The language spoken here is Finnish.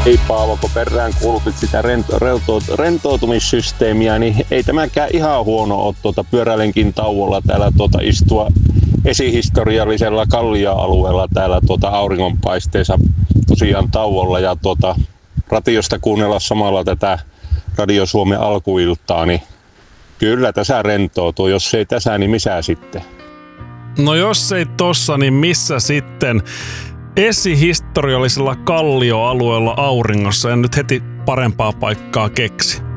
Hei Paavo, kun perään kuulutit sitä rentoutumissysteemiä, niin ei tämäkään ihan huono ole pyöräilenkin tauolla täällä istua esihistoriallisella Kallio-alueella täällä auringonpaisteessa tosiaan tauolla ja radiosta kuunnella samalla tätä Radio Suomen alkuiltaa, niin kyllä tässä rentoutuu. Jos ei tässä, niin missä sitten? No jos ei tossa, niin missä sitten? Esihistoriallisella Kallioalueella auringossa, en nyt heti parempaa paikkaa keksi.